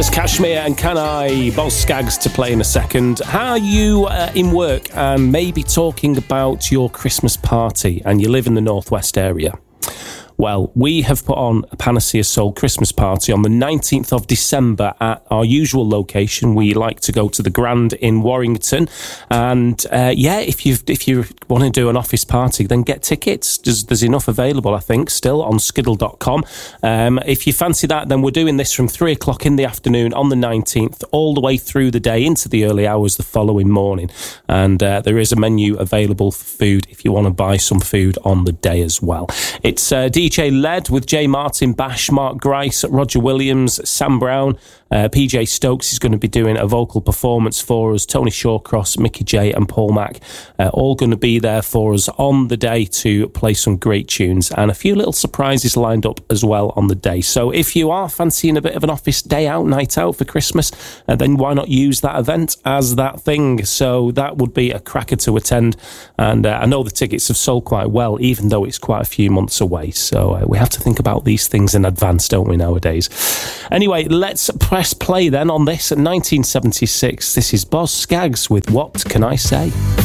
Kashmir and Can I? Boz Scaggs to play in a second. How are you in work and maybe talking about your Christmas party and you live in the Northwest area? Well, we have put on a Panacea Soul Christmas party on the 19th of December at our usual location. We like to go to the Grand in Warrington. And, if you want to do an office party, then get tickets. There's enough available, I think, still on skiddle.com. If you fancy that, then we're doing this from 3 o'clock in the afternoon on the 19th, all the way through the day into the early hours the following morning. And there is a menu available for food if you want to buy some food on the day as well. It's DJ Led with J. Martin, Bash, Mark Grice, Roger Williams, Sam Brown. PJ Stokes is going to be doing a vocal performance for us. Tony Shawcross, Mickey J and Paul Mack, all going to be there for us on the day to play some great tunes, and a few little surprises lined up as well on the day. So if you are fancying a bit of an office day out, night out for Christmas, then why not use that event as that thing? So that would be a cracker to attend, and I know the tickets have sold quite well, even though it's quite a few months away. So we have to think about these things in advance, don't we, nowadays? Anyway, let's press play then on this at 1976. This is Boz Scaggs with What Can I Say?